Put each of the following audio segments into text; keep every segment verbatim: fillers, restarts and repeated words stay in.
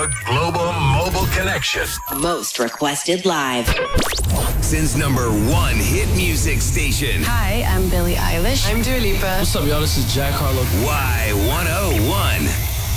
Network Global Mobile Connection. Most requested live. Since number one hit music station. Hi, I'm Billie Eilish. I'm Dua Lipa. What's up, y'all? This is Jack Harlow. Y one oh one.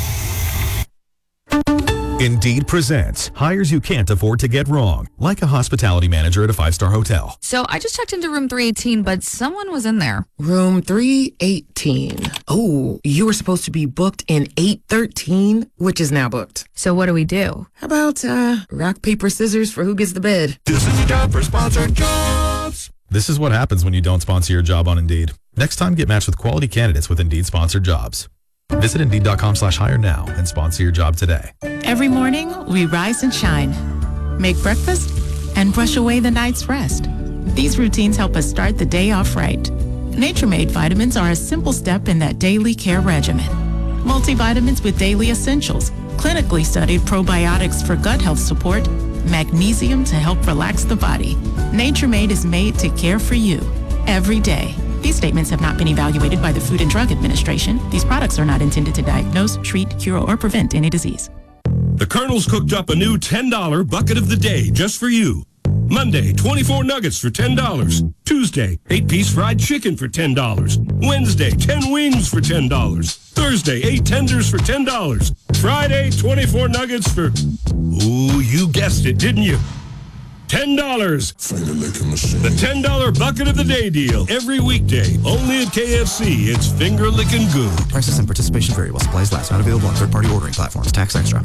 Indeed presents hires you can't afford to get wrong, like a hospitality manager at a five-star hotel. So I just checked into room three eighteen, but someone was in there. Room three eighteen. Oh, you were supposed to be booked in eight thirteen, which is now booked. So what do we do? How about uh, rock, paper, scissors for who gets the bed? This is a job for sponsored jobs. This is what happens when you don't sponsor your job on Indeed. Next time, get matched with quality candidates with Indeed sponsored jobs. Visit Indeed.com slash hire now and sponsor your job today. Every morning, we rise and shine, make breakfast, and brush away the night's rest. These routines help us start the day off right. Nature Made vitamins are a simple step in that daily care regimen. Multivitamins with daily essentials, clinically studied probiotics for gut health support, magnesium to help relax the body. Nature Made is made to care for you every day. These statements have not been evaluated by the Food and Drug Administration. These products are not intended to diagnose, treat, cure, or prevent any disease. The Colonel's cooked up a new ten dollar bucket of the day just for you. Monday, twenty-four nuggets for ten dollars. Tuesday, eight-piece fried chicken for ten dollars. Wednesday, ten wings for ten dollars. Thursday, eight tenders for ten dollars. Friday, twenty-four nuggets for... Ooh, you guessed it, didn't you? ten dollars. Finger licking machine. The ten dollar bucket of the day deal. Every weekday. Only at K F C. It's finger licking good. Prices and participation vary while supplies last. Not available on third-party ordering platforms. Tax extra.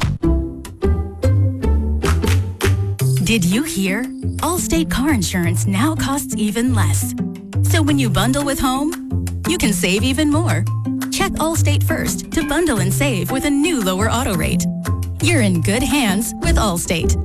Did you hear? Allstate car insurance now costs even less. So when you bundle with home, you can save even more. Check Allstate first to bundle and save with a new lower auto rate. You're in good hands with Allstate.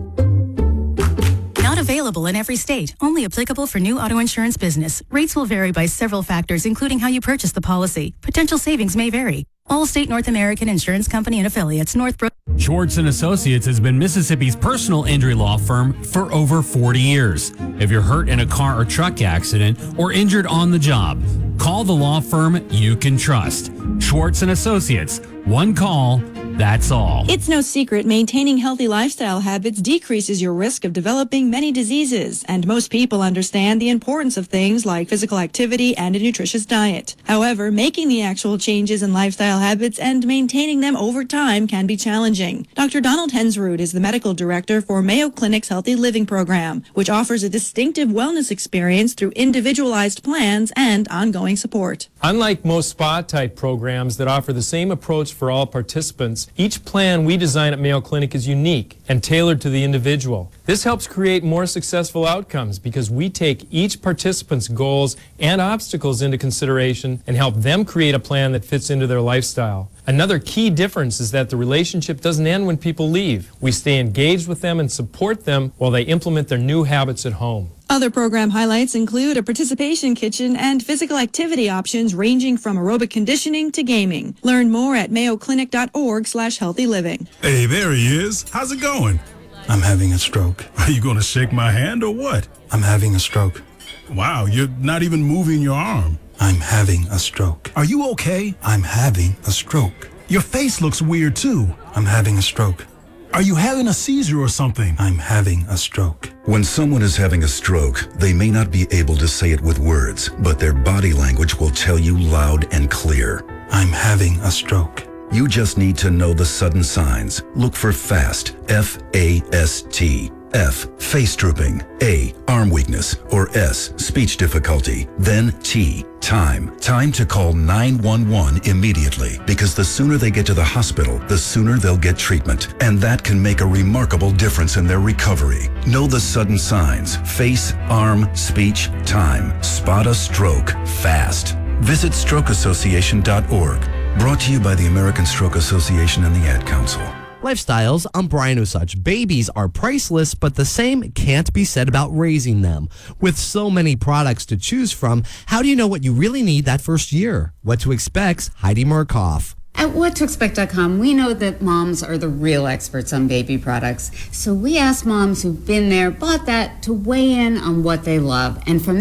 Not available in every state. Only applicable for new auto insurance business. Rates will vary by several factors, including how you purchase the policy. Potential savings may vary. Allstate North American Insurance Company and affiliates, Northbrook. Schwartz and Associates has been Mississippi's personal injury law firm for over forty years. If you're hurt in a car or truck accident or injured on the job, call the law firm you can trust. Schwartz and Associates. One call, that's all. It's no secret maintaining healthy lifestyle habits decreases your risk of developing many diseases, and most people understand the importance of things like physical activity and a nutritious diet. However, making the actual changes in lifestyle habits and maintaining them over time can be challenging. Doctor Donald Hensrud is the medical director for Mayo Clinic's Healthy Living Program, which offers a distinctive wellness experience through individualized plans and ongoing support. Unlike most spa-type programs that offer the same approach for all participants, each plan we design at Mayo Clinic is unique and tailored to the individual. This helps create more successful outcomes because we take each participant's goals and obstacles into consideration and help them create a plan that fits into their lifestyle. Another key difference is that the relationship doesn't end when people leave. We stay engaged with them and support them while they implement their new habits at home. Other program highlights include a participation kitchen and physical activity options ranging from aerobic conditioning to gaming. Learn more at mayoclinic.org slash healthy living. Hey, there he is. How's it going? I'm having a stroke. Are you going to shake my hand or what? I'm having a stroke. Wow, you're not even moving your arm. I'm having a stroke. Are you okay? I'm having a stroke. Your face looks weird too. I'm having a stroke. Are you having a seizure or something? I'm having a stroke. When someone is having a stroke, they may not be able to say it with words, but their body language will tell you loud and clear. I'm having a stroke. You just need to know the sudden signs. Look for FAST, F A S T. F, face drooping. A, arm weakness. Or S, speech difficulty. Then T, time. Time to call nine one one immediately, because the sooner they get to the hospital, the sooner they'll get treatment. And that can make a remarkable difference in their recovery. Know the sudden signs. Face, arm, speech, time. Spot a stroke fast. Visit stroke association dot org. Brought to you by the American Stroke Association and the Ad Council. Lifestyles, I'm Brian Osuch. Babies are priceless, but the same can't be said about raising them. With so many products to choose from, how do you know what you really need that first year? What to expect's Heidi Murkoff. At what to expect dot com, we know that moms are the real experts on baby products. So we asked moms who've been there, bought that, to weigh in on what they love. And from that,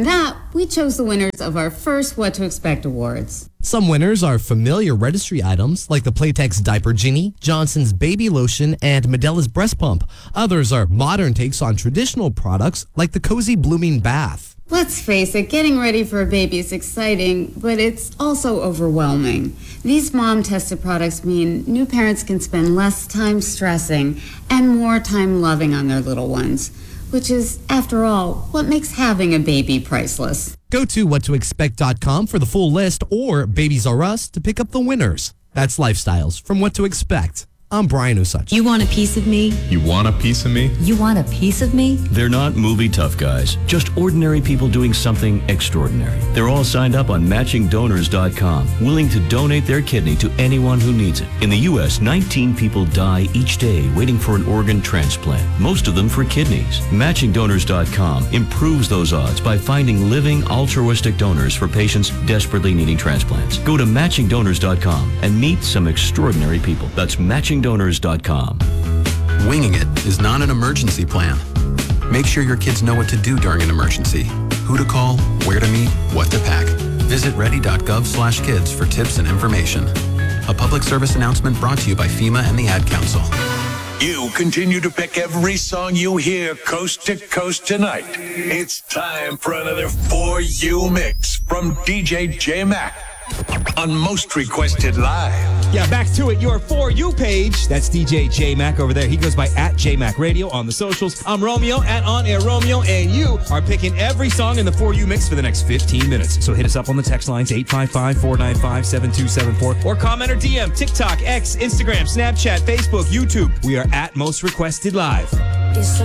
we chose the winners of our first What to Expect Awards. Some winners are familiar registry items like the Playtex Diaper Genie, Johnson's Baby Lotion, and Medella's Breast Pump. Others are modern takes on traditional products like the Cozy Blooming Bath. Let's face it, getting ready for a baby is exciting, but it's also overwhelming. These mom-tested products mean new parents can spend less time stressing and more time loving on their little ones, which is, after all, what makes having a baby priceless. Go to what to expect dot com for the full list or Babies R Us to pick up the winners. That's Lifestyles from What to Expect. I'm Brian Osuch. You want a piece of me? You want a piece of me? You want a piece of me? They're not movie tough guys, just ordinary people doing something extraordinary. They're all signed up on matching donors dot com, willing to donate their kidney to anyone who needs it. In the U S, nineteen people die each day waiting for an organ transplant, most of them for kidneys. matching donors dot com improves those odds by finding living altruistic donors for patients desperately needing transplants. Go to matching donors dot com and meet some extraordinary people. That's matching donors dot com. Winging it is not an emergency plan. Make sure your kids know what to do during an emergency. Who to call, where to meet, what to pack. Visit ready dot gov slash kids for tips and information. A public service announcement brought to you by FEMA and the Ad Council. You continue to pick every song you hear coast to coast tonight. It's time for another For You mix from D J J-Mac on Most Requested Live. Yeah, back to it. Your For You page. That's D J J-Mac over there. He goes by at J-Mac Radio on the socials. I'm Romeo at On Air Romeo, and you are picking every song in the For You mix for the next fifteen minutes. So hit us up on the text lines eight five five, four nine five, seven two seven four or comment or D M TikTok, X, Instagram, Snapchat, Facebook, YouTube. We are at Most Requested Live.